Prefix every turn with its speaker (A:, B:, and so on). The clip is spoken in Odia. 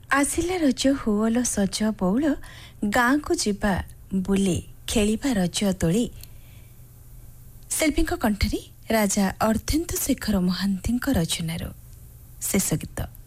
A: ଆସିଲା ରଜ ହୋଅଲ ସଜ ବଉଳ ଗାଁକୁ ଯିବା ବୁଲି ଖେଳିବା ରଜ ଦୋଳି। ଶିଳ୍ପୀଙ୍କ କଣ୍ଠରେ ରାଜା ଅର୍ଦ୍ଧେନ୍ଦୁ ଶେଖର ମହାନ୍ତିଙ୍କ ରଚନାର ଶେଷ ଗୀତ।